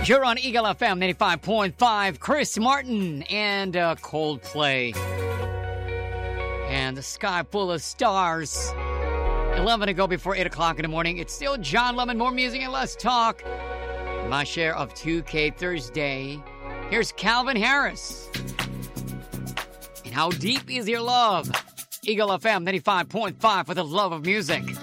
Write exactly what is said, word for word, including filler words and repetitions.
You're on Eagle F M ninety-five point five. Chris Martin and uh, Coldplay. And the sky full of stars. eleven to go before eight o'clock in the morning. It's still John Lemon. More music and less talk. My share of two K Thursday. Here's Calvin Harris. And how deep is your love? Eagle F M ninety-five point five for the love of music.